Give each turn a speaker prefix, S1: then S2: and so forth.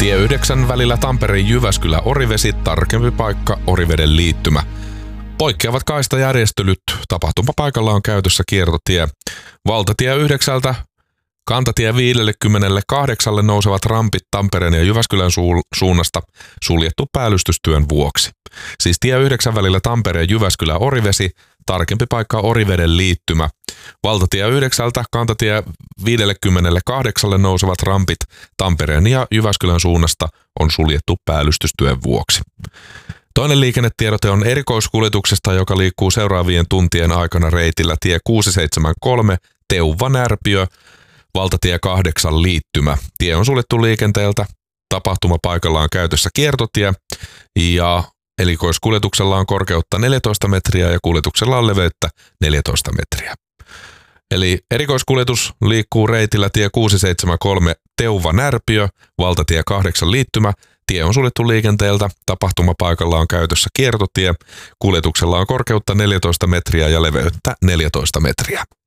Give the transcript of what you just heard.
S1: Tie 9 välillä Tampere-Jyväskylä-Orivesi, tarkempi paikka Oriveden liittymä. Poikkeavat kaistajärjestelyt, tapahtumapaikalla on käytössä kiertotie. Valtatie 9 kantatie 58 nousevat rampit Tampereen ja Jyväskylän suunnasta suljettu päällystystyön vuoksi. Siis tie 9 välillä Tampere-Jyväskylä-Orivesi, tarkempi paikka Oriveden liittymä. Valtatie 9 kantatie 58 nousevat rampit Tampereen ja Jyväskylän suunnasta on suljettu päällystystyön vuoksi. Toinen liikennetiedote on erikoiskuljetuksesta, joka liikkuu seuraavien tuntien aikana reitillä tie 673 Teuva-Närpiö, valtatie 8 liittymä. Tie on suljettu liikenteeltä, tapahtumapaikalla on käytössä kiertotie ja erikoiskuljetuksella on korkeutta 14 metriä ja kuljetuksella on leveyttä 14 metriä. Eli erikoiskuljetus liikkuu reitillä tie 673 Teuva-Närpiö, valtatie 8 liittymä. Tie on suljettu liikenteeltä, tapahtumapaikalla on käytössä kiertotie, kuljetuksella on korkeutta 14 metriä ja leveyttä 14 metriä.